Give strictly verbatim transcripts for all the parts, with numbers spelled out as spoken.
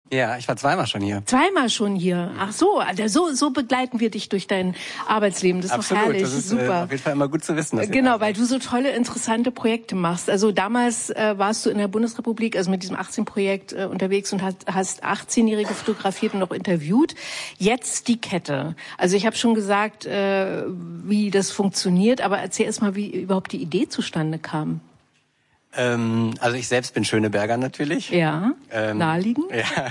Ja, ich war zweimal schon hier. Zweimal schon hier. Ach so, so, so begleiten wir dich durch dein Arbeitsleben. Das ist Absolut, doch herrlich, das ist super. Äh, auf jeden Fall immer gut zu wissen. Dass genau, weil du so tolle, interessante Projekte machst. Also damals äh, warst du in der Bundesrepublik, also mit diesem achtzehn-Projekt äh, unterwegs und hast, hast achtzehnjährige fotografiert und auch interviewt. Jetzt die Kette. Also ich habe schon gesagt, äh, wie das funktioniert, aber erzähl erst mal, wie überhaupt die Idee zustande kam. Ähm, also ich selbst bin Schöneberger natürlich. Ja, ähm, naheliegend. Ja.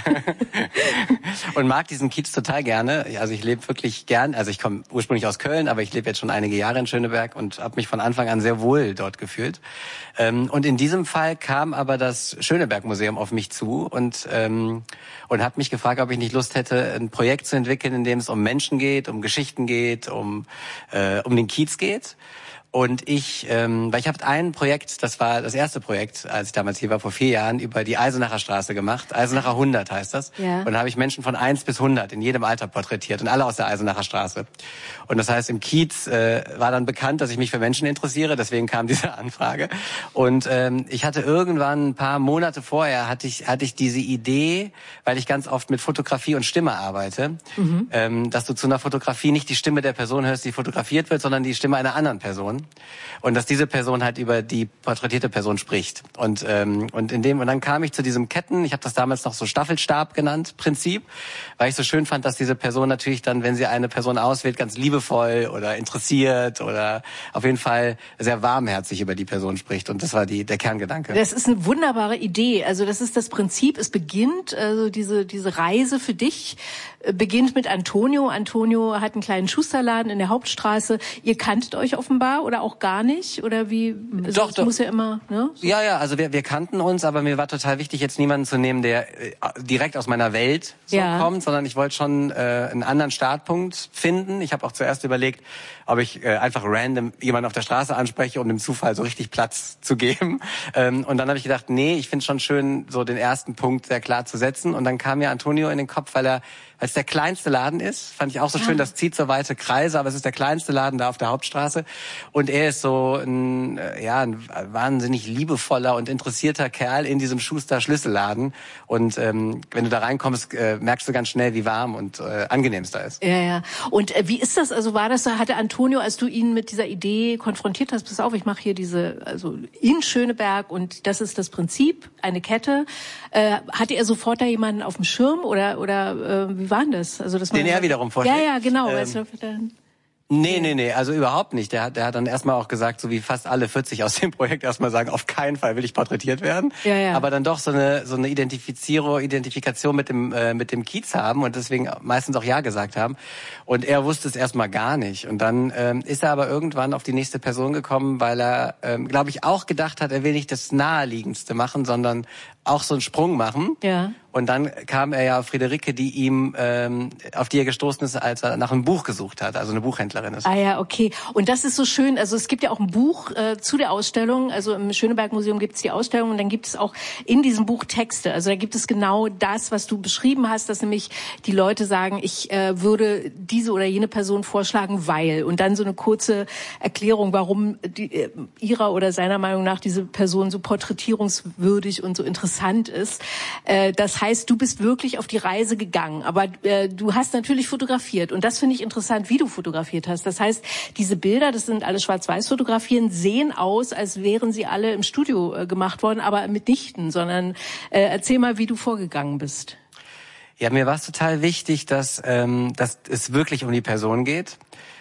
Und mag diesen Kiez total gerne. Also ich lebe wirklich gern, also ich komme ursprünglich aus Köln, aber ich lebe jetzt schon einige Jahre in Schöneberg und habe mich von Anfang an sehr wohl dort gefühlt. Ähm, und in diesem Fall kam aber das Schöneberg-Museum auf mich zu und, ähm, und hat mich gefragt, ob ich nicht Lust hätte, ein Projekt zu entwickeln, in dem es um Menschen geht, um Geschichten geht, um, äh, um den Kiez geht. Und ich, ähm, weil ich habe ein Projekt, das war das erste Projekt, als ich damals hier war, vor vier Jahren, über die Eisenacher Straße gemacht. Eisenacher hundert heißt das. Ja. Und da habe ich Menschen von eins bis hundert in jedem Alter porträtiert und alle aus der Eisenacher Straße. Und das heißt, im Kiez äh, war dann bekannt, dass ich mich für Menschen interessiere, deswegen kam diese Anfrage. Und ähm, ich hatte irgendwann ein paar Monate vorher, hatte ich, hatte ich diese Idee, weil ich ganz oft mit Fotografie und Stimme arbeite, mhm. ähm, dass du zu einer Fotografie nicht die Stimme der Person hörst, die fotografiert wird, sondern die Stimme einer anderen Person. Und dass diese Person halt über die porträtierte Person spricht. Und ähm, und in dem und dann kam ich zu diesem Ketten, ich habe das damals noch so Staffelstab genannt, Prinzip, weil ich so schön fand, dass diese Person natürlich dann, wenn sie eine Person auswählt, ganz liebevoll oder interessiert oder auf jeden Fall sehr warmherzig über die Person spricht. Und das war die der Kerngedanke. Das ist eine wunderbare Idee. Also das ist das Prinzip. Es beginnt, also diese diese Reise für dich äh, beginnt mit Antonio. Antonio hat einen kleinen Schusterladen in der Hauptstraße. Ihr kanntet euch offenbar oder auch gar nicht? Oder wie? Also doch, das doch. Muss ja immer, ne? So. Ja, ja, also wir, wir kannten uns, aber mir war total wichtig, jetzt niemanden zu nehmen, der äh, direkt aus meiner Welt so ja. kommt, sondern ich wollte schon äh, einen anderen Startpunkt finden. Ich habe auch zuerst überlegt, ob ich äh, einfach random jemanden auf der Straße anspreche, um dem Zufall so richtig Platz zu geben. Ähm, und dann habe ich gedacht, nee, ich finde es schon schön, so den ersten Punkt sehr klar zu setzen. Und dann kam mir Antonio in den Kopf, weil er weil es der kleinste Laden ist. Fand ich auch so schön, das zieht so weite Kreise, aber es ist der kleinste Laden da auf der Hauptstraße. Und er ist so ein, ja, ein wahnsinnig liebevoller und interessierter Kerl in diesem Schuster-Schlüsselladen. Und ähm, wenn du da reinkommst, äh, merkst du ganz schnell, wie warm und äh, angenehm es da ist. Ja, ja. Und äh, wie ist das? Also war das, hatte Antonio, als du ihn mit dieser Idee konfrontiert hast, pass auf, ich mache hier diese, also in Schöneberg und das ist das Prinzip, eine Kette. Äh, hatte er sofort da jemanden auf dem Schirm oder oder äh, wie war denn das? Also das Den er wiederum vorstellt. Ja, ja, genau. Ähm, weißt du, dann Nee, nee, nee, also überhaupt nicht. Der hat, der hat dann erstmal auch gesagt, so wie fast alle vierzig aus dem Projekt erstmal sagen, auf keinen Fall will ich porträtiert werden. Ja, ja. Aber dann doch so eine, so eine Identifizierung, Identifikation mit dem, äh, mit dem Kiez haben und deswegen meistens auch Ja gesagt haben. Und er wusste es erstmal gar nicht. Und dann ähm, ist er aber irgendwann auf die nächste Person gekommen, weil er, ähm, glaube ich, auch gedacht hat, er will nicht das Naheliegendste machen, sondern auch so einen Sprung machen. Ja. Und dann kam er ja auf Friederike, die ihm, ähm, auf die er gestoßen ist, als er nach einem Buch gesucht hat, also eine Buchhändlerin ist. Ah ja, okay. Und das ist so schön, also es gibt ja auch ein Buch äh, zu der Ausstellung, also im Schöneberg-Museum gibt es die Ausstellung und dann gibt es auch in diesem Buch Texte. Also da gibt es genau das, was du beschrieben hast, dass nämlich die Leute sagen, ich äh, würde diese oder jene Person vorschlagen, weil. Und dann so eine kurze Erklärung, warum die, äh, ihrer oder seiner Meinung nach diese Person so porträtierungswürdig und so interessant ist. Äh, das heißt, du bist wirklich auf die Reise gegangen, aber äh, du hast natürlich fotografiert und das finde ich interessant, wie du fotografiert hast. Das heißt, diese Bilder, das sind alle Schwarz-Weiß-Fotografien, sehen aus, als wären sie alle im Studio äh, gemacht worden, aber mitnichten, sondern äh, erzähl mal, wie du vorgegangen bist. Ja, mir war es total wichtig, dass, ähm, dass es wirklich um die Person geht.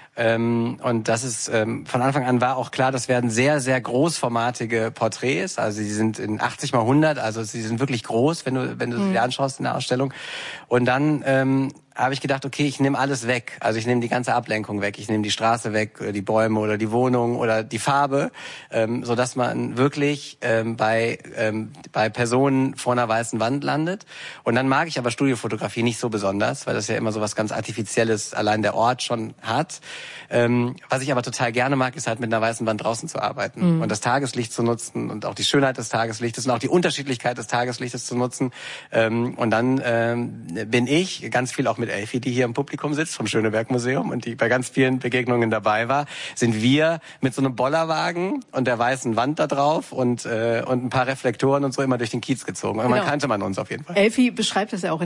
Ähm, und das ist ähm, von Anfang an war auch klar, das werden sehr, sehr großformatige Porträts. Also sie sind in achtzig mal hundert, also sie sind wirklich groß, wenn du wenn du mhm. sie anschaust in der Ausstellung. Und dann ähm, habe ich gedacht, okay, ich nehme alles weg. Also ich nehme die ganze Ablenkung weg. Ich nehme die Straße weg, oder die Bäume oder die Wohnung oder die Farbe, ähm, so dass man wirklich ähm, bei ähm, bei Personen vor einer weißen Wand landet. Und dann mag ich aber Studiofotografie nicht so besonders, weil das ja immer so was ganz Artifizielles allein der Ort schon hat. Ähm, was ich aber total gerne mag, ist halt mit einer weißen Wand draußen zu arbeiten mhm. und das Tageslicht zu nutzen und auch die Schönheit des Tageslichtes und auch die Unterschiedlichkeit des Tageslichtes zu nutzen. Ähm, und dann ähm, bin ich ganz viel auch mit Elfi, die hier im Publikum sitzt, vom Schöneberg-Museum und die bei ganz vielen Begegnungen dabei war, sind wir mit so einem Bollerwagen und der weißen Wand da drauf und, äh, und ein paar Reflektoren und so immer durch den Kiez gezogen. Und genau. Man kannte man uns auf jeden Fall. Elfi beschreibt das ja auch in